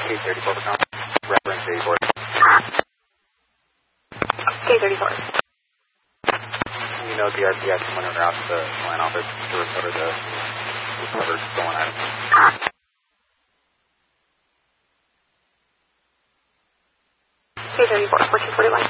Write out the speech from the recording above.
K34 for comment. Reference 84. K34. You know the RPX went en route to the line office to recover the recovered stolen item. K34, 1441.